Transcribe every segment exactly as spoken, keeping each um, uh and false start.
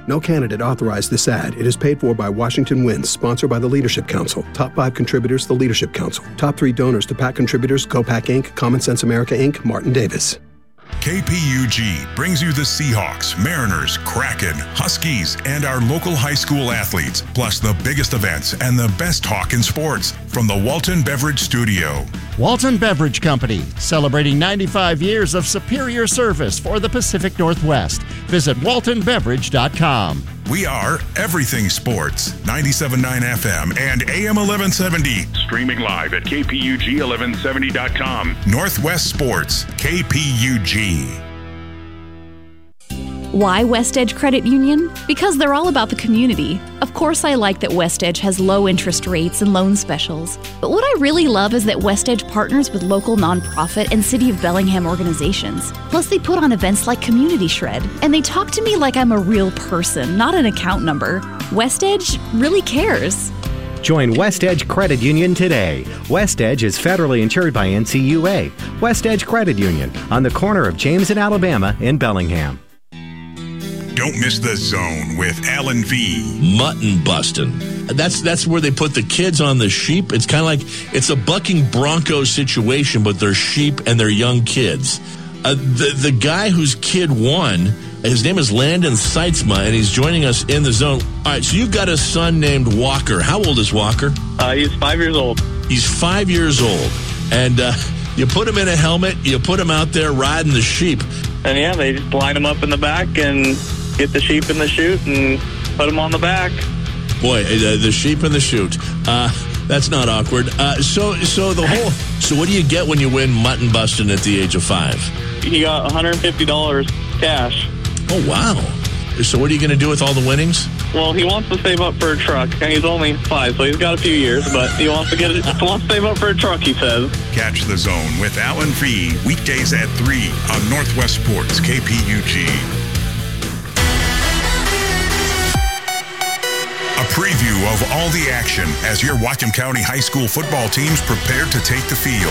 No candidate authorized this ad. It is paid for by Washington Wins, sponsored by the Leadership Council. Top five contributors, the Leadership Council. Top three donors to PAC contributors, GoPAC Incorporated, Common Sense America Incorporated, Martin Davis. K P U G brings you the Seahawks, Mariners, Kraken, Huskies, and our local high school athletes, plus the biggest events and the best talk in sports from the Walton Beverage Studio. Walton Beverage Company, celebrating ninety-five years of superior service for the Pacific Northwest. Visit walton beverage dot com. We are Everything Sports, ninety-seven point nine F M and A M eleven seventy. Streaming live at K P U G eleven seventy dot com. Northwest Sports, K P U G. Why West Edge Credit Union? Because they're all about the community. Of course, I like that West Edge has low interest rates and loan specials. But what I really love is that West Edge partners with local nonprofit and City of Bellingham organizations. Plus, they put on events like Community Shred, and they talk to me like I'm a real person, not an account number. West Edge really cares. Join West Edge Credit Union today. West Edge is federally insured by N C U A. West Edge Credit Union on the corner of James and Alabama in Bellingham. Don't miss The Zone with Alan V. Mutton busting. That's that's where they put the kids on the sheep. It's kind of like it's a bucking bronco situation, but they're sheep and they're young kids. Uh, the the guy whose kid won, his name is Landon Seitzma, and he's joining us in The Zone. All right, so you've got a son named Walker. How old is Walker? Uh, he's five years old. He's five years old, and uh, you put him in a helmet. You put him out there riding the sheep. And yeah, they just line him up in the back and get the sheep in the chute and put them on the back. Boy, uh, the sheep in the chute. Uh, that's not awkward. Uh, so, so the whole. So, what do you get when you win mutton busting at the age of five? He got one hundred fifty dollars cash. Oh wow! So, what are you going to do with all the winnings? Well, he wants to save up for a truck, and he's only five, so he's got a few years. But he wants to get it. Wants to save up for a truck. He says. Catch The Zone with Alan V. Weekdays at three on Northwest Sports K P U G. A preview of all the action as your Whatcom County High School football teams prepare to take the field.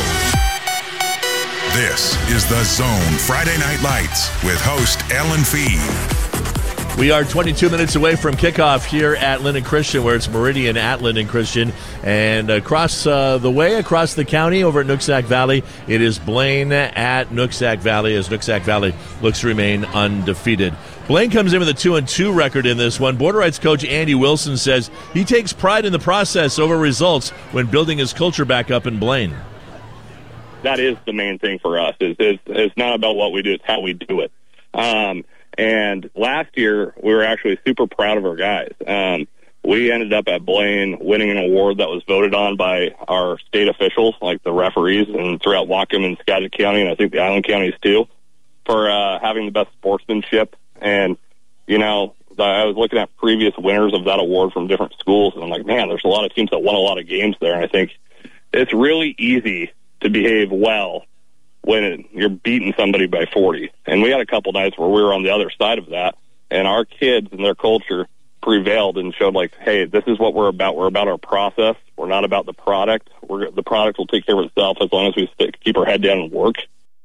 This is The Zone Friday Night Lights with host Alan Fee. We are twenty-two minutes away from kickoff here at Linden Christian, where it's Meridian at Linden Christian. And across uh, the way, across the county, over at Nooksack Valley, it is Blaine at Nooksack Valley, as Nooksack Valley looks to remain undefeated. Blaine comes in with a two and two record in this one. Border Rights coach Andy Wilson says he takes pride in the process over results when building his culture back up in Blaine. That is the main thing for us. Is is it's not about what we do; it's how we do it. Um, and last year, we were actually super proud of our guys. Um, we ended up at Blaine winning an award that was voted on by our state officials, like the referees, and throughout Whatcom and Skagit County, and I think the island counties too, for uh, having the best sportsmanship. And, you know, I was looking at previous winners of that award from different schools, and I'm like, man, there's a lot of teams that won a lot of games there. And I think it's really easy to behave well when you're beating somebody by forty. And we had a couple nights where we were on the other side of that, and our kids and their culture prevailed and showed, like, hey, this is what we're about. We're about our process. We're not about the product. We're, the product will take care of itself as long as we stick, keep our head down and work.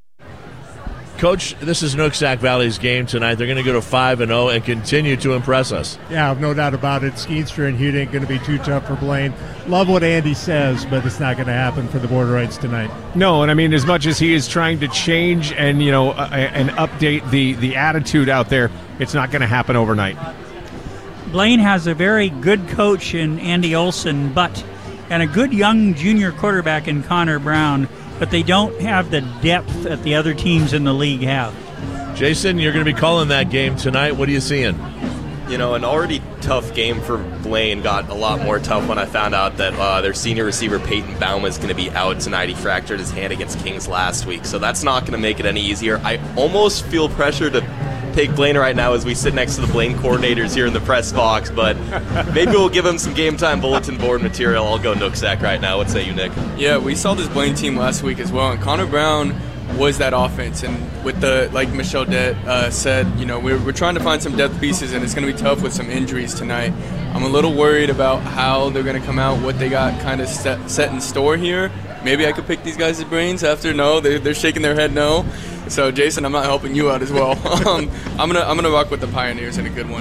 Coach, this is Nooksack Valley's game tonight. They're going to go to five and oh and continue to impress us. Yeah, no doubt about it. Skeenstra and Hute ain't going to be too tough for Blaine. Love what Andy says, but it's not going to happen for the Border Rights tonight. No, and I mean, as much as he is trying to change and, you know, uh, and update the, the attitude out there, it's not going to happen overnight. Blaine has a very good coach in Andy Olson, but and a good young junior quarterback in Connor Brown, but they don't have the depth that the other teams in the league have. Jason, you're going to be calling that game tonight. What are you seeing? You know, an already tough game for Blaine got a lot more tough when I found out that uh, their senior receiver, Peyton Baum, is going to be out tonight. He fractured his hand against Kings last week, so that's not going to make it any easier. I almost feel pressure to pick Blaine right now as we sit next to the Blaine coordinators here in the press box, but maybe we'll give him some game time bulletin board material. I'll go Nooksack right now. What say you, Nick? Yeah, we saw this Blaine team last week as well, and Connor Brown was that offense. And with the, like Michelle Det uh, said, you know, we're, we're trying to find some depth pieces, and it's going to be tough with some injuries tonight. I'm a little worried about how they're going to come out, what they got kind of set, set in store here. Maybe I could pick these guys' brains after. No, they, they're shaking their head no. So, Jason, I'm not helping you out as well. um, I'm gonna I'm gonna rock with the Pioneers in a good one.